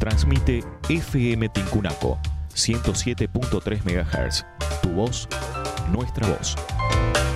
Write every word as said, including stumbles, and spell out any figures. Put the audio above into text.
Transmite F M Tincunaco, ciento siete punto tres megahertz. Tu voz, nuestra voz.